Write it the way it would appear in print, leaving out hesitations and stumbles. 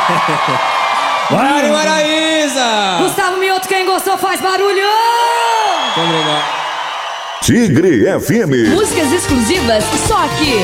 Mari Maraísa! Gustavo Mioto, quem gostou faz barulho! Muito obrigado. Tigre FM. Músicas exclusivas só aqui.